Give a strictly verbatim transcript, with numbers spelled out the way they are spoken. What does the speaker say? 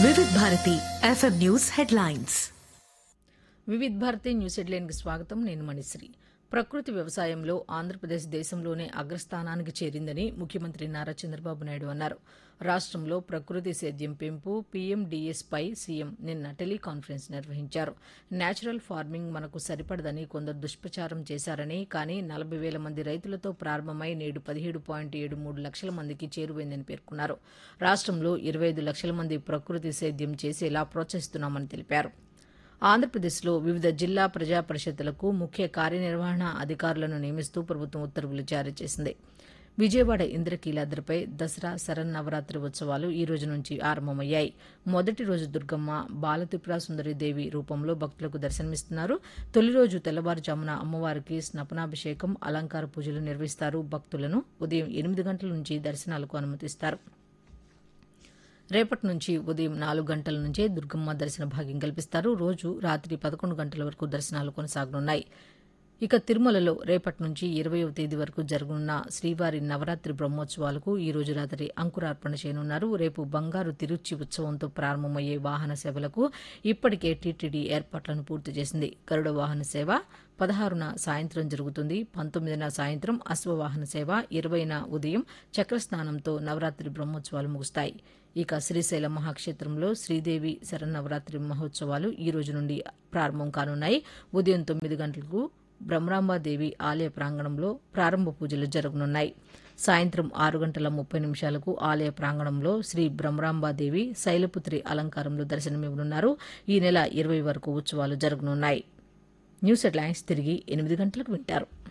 వివిధ Bharati FM news headlines. వివిధ Bharati news హెడ్లైన్కి స్వాగతం. నేను మణిశ్రీ. ప్రకృతి వ్యవసాయంలో ఆంధ్రప్రదేశ్ దేశంలోనే అగ్రస్థానానికి చేరిందని ముఖ్యమంత్రి నారా చంద్రబాబు నాయుడు అన్నారు. రాష్ట్రంలో ప్రకృతి సేద్యం పెంపు పీఎండీఎస్ పై సీఎం నిన్న టెలికాన్ఫరెన్స్ నిర్వహించారు. న్యాచురల్ ఫార్మింగ్ మనకు సరిపడదని కొందరు దుష్ప్రచారం చేశారని, కానీ నలభై వేల మంది రైతులతో ప్రారంభమై నేడు పదిహేడు పాయింట్ ఏడు మూడు లక్షల మందికి చేరువైందని పేర్కొన్నారు. రాష్ట్రంలో ఇరవై ఐదు లక్షల మంది ప్రకృతి సేద్యం చేసేలా ప్రోత్సహిస్తున్నామని తెలిపారు. ఆంధ్రప్రదేశ్లో వివిధ జిల్లా ప్రజా పరిషత్తులకు ముఖ్య కార్యనిర్వహణ అధికారులను నియమిస్తూ ప్రభుత్వం ఉత్తర్వులు జారీ చేసింది. విజయవాడ ఇంద్రకీలాద్రిపై దసరా శరన్నవరాత్రి ఉత్సవాలు ఈ రోజు నుంచి ఆరంభమయ్యాయి. మొదటి రోజు దుర్గమ్మ బాలత్రిపుర సుందరీదేవి రూపంలో భక్తులకు దర్శనమిస్తున్నారు. తొలి రోజు తెల్లవారుజామున అమ్మవారికి స్నపనాభిషేకం, అలంకార పూజలు నిర్వహిస్తారు. భక్తులను ఉదయం ఎనిమిది గంటల నుంచి దర్శనాలకు అనుమతిస్తారు. రేపటి నుంచి ఉదయం నాలుగు గంటల నుంచే దుర్గమ్మ దర్శన భాగ్యం కల్పిస్తారు. రోజు రాత్రి పదకొండు గంటల వరకు దర్శనాలు కొనసాగనున్నాయి. ఇక తిరుమలలో రేపటి నుంచి ఇరవయవ తేదీ వరకు జరగనున్న శ్రీవారి నవరాత్రి బ్రహ్మోత్సవాలకు ఈ రోజు రాత్రి అంకురార్పణ చేయనున్నారు. రేపు బంగారు తిరుచి ఉత్సవంతో ప్రారంభమయ్యే వాహన సేవలకు ఇప్పటికే టీటీడీ ఏర్పాట్లను పూర్తి చేసింది. గరుడ వాహన సేవ పదహారున సాయంత్రం జరుగుతుంది. పంతొమ్మిదిన సాయంత్రం అశ్వవాహన సేవ, ఇరవైన ఉదయం చక్రస్నానంతో నవరాత్రి బ్రహ్మోత్సవాలు ముగుస్తాయి. ఇక శ్రీశైలం మహాక్షేత్రంలో శ్రీదేవి శరన్నవరాత్రి మహోత్సవాలు ఈ రోజు నుండి ప్రారంభం కానున్నాయి. ఉదయం తొమ్మిది గంటలకు బ్రహ్మరాంబాదేవి ఆలయ ప్రాంగణంలో ప్రారంభ పూజలు జరగనున్నాయి. సాయంత్రం ఆరు గంటల ముప్పై నిమిషాలకు ఆలయ ప్రాంగణంలో శ్రీ బ్రహ్మరాంబాదేవి శైలపుత్రి అలంకారంలో దర్శనమివ్వనున్నారు. ఈ నెల ఇరవై వరకు ఉత్సవాలు జరగనున్నాయి. న్యూస్ హెడ్లైన్స్ తిరిగి ఎనిమిది గంటలకు వింటారు.